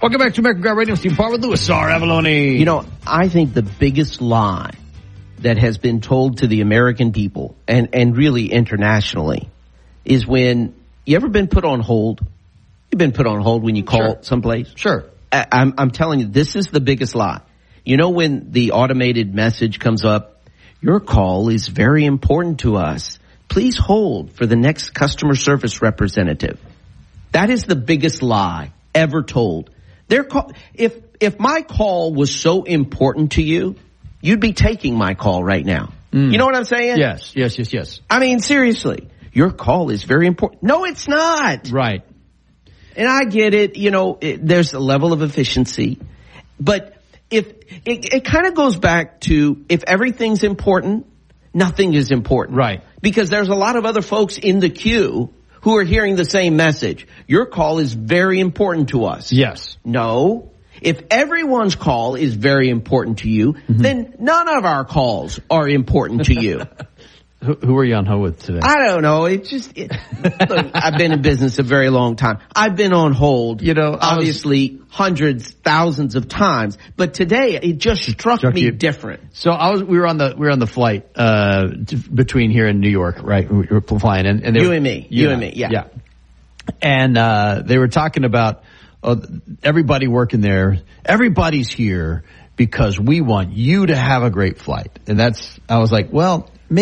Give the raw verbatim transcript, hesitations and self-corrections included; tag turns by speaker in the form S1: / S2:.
S1: Welcome back to American Grab Radio. Steve Parr with Louis R. Avalone.
S2: You know, I think the biggest lie that has been told to the American people and, and really internationally is when you ever been put on hold? You've been put on hold when you call
S1: Sure.
S2: someplace?
S1: Sure.
S2: I, I'm, I'm telling you, this is the biggest lie. You know when the automated message comes up, your call is very important to us. Please hold for the next customer service representative. That is the biggest lie ever told. Their call, if, if my call was so important to you, you'd be taking my call right now. Mm. You know what I'm saying?
S1: Yes, yes, yes, yes.
S2: I mean, seriously, your call is very important. No, it's not.
S1: Right.
S2: And I get it. You know, it, there's a level of efficiency, but if it, it kind of goes back to if everything's important, nothing is important.
S1: Right.
S2: Because there's a lot of other folks in the queue who are hearing the same message. Your call is very important to us.
S1: Yes.
S2: No. If everyone's call is very important to you, mm-hmm. then none of our calls are important to you.
S1: who, who are you on hold with today?
S2: I don't know. It just, it, look, I've been in business a very long time. I've been on hold, you know, obviously was, hundreds, thousands of times, but today it just struck, struck me you. different.
S1: So I was, we were on the, we were on the flight, uh, t- between here and New York, right? We were flying and, and they
S2: you
S1: were,
S2: and me, you yeah, and me, yeah.
S1: Yeah. And, uh, they were talking about, uh, everybody working there, everybody's here because we want you to have a great flight. And that's, I was like, well,